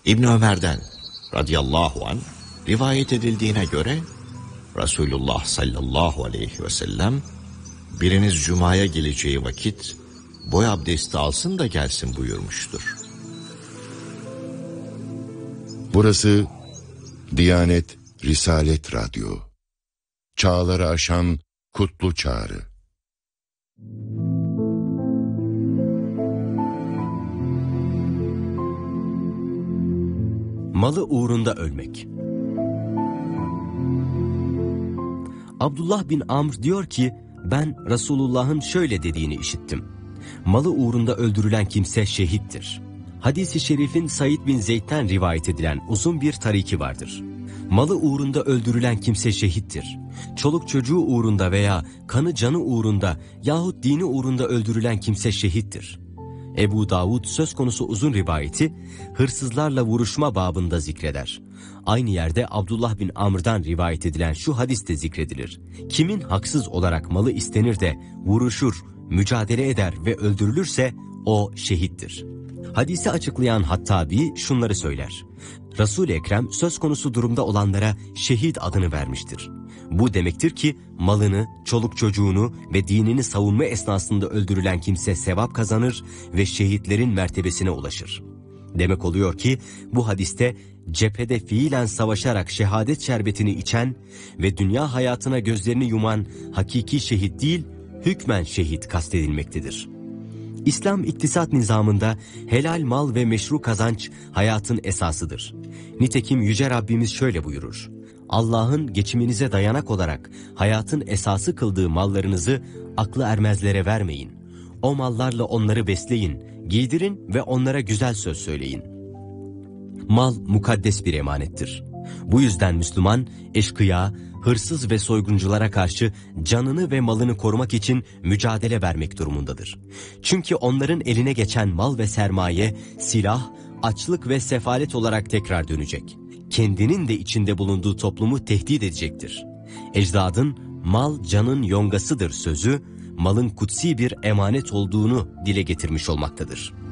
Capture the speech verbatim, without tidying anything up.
İbn Ömer'den radıyallahu anh rivayet edildiğine göre Resulullah sallallahu aleyhi ve sellem biriniz cumaya geleceği vakit boy abdesti alsın da gelsin buyurmuştur. Burası Diyanet Risalet Radyo. Çağları aşan kutlu çağrı. Malı uğrunda ölmek. Abdullah bin Amr diyor ki, ben Resulullah'ın şöyle dediğini işittim. Malı uğrunda öldürülen kimse şehittir. Hadis-i şerifin Said bin Zeyd'den rivayet edilen uzun bir tariki vardır. Malı uğrunda öldürülen kimse şehittir. Çoluk çocuğu uğrunda veya kanı canı uğrunda yahut dini uğrunda öldürülen kimse şehittir. Ebu Davud söz konusu uzun rivayeti hırsızlarla vuruşma babında zikreder. Aynı yerde Abdullah bin Amr'dan rivayet edilen şu hadis de zikredilir. Kimin haksız olarak malı istenir de vuruşur, mücadele eder ve öldürülürse o şehittir. Hadisi açıklayan Hattabi şunları söyler. Resul-i Ekrem söz konusu durumda olanlara şehit adını vermiştir. Bu demektir ki malını, çoluk çocuğunu ve dinini savunma esnasında öldürülen kimse sevap kazanır ve şehitlerin mertebesine ulaşır. Demek oluyor ki bu hadiste cephede fiilen savaşarak şehadet şerbetini içen ve dünya hayatına gözlerini yuman hakiki şehit değil, hükmen şehit kastedilmektedir. İslam iktisat nizamında helal mal ve meşru kazanç hayatın esasıdır. Nitekim Yüce Rabbimiz şöyle buyurur. Allah'ın geçiminize dayanak olarak hayatın esası kıldığı mallarınızı aklı ermezlere vermeyin. O mallarla onları besleyin, giydirin ve onlara güzel söz söyleyin. Mal mukaddes bir emanettir. Bu yüzden Müslüman, eşkıya, hırsız ve soygunculara karşı canını ve malını korumak için mücadele vermek durumundadır. Çünkü onların eline geçen mal ve sermaye, silah, açlık ve sefalet olarak tekrar dönecek. Kendinin de içinde bulunduğu toplumu tehdit edecektir. Ecdadın mal canın yongasıdır sözü, malın kutsi bir emanet olduğunu dile getirmiş olmaktadır.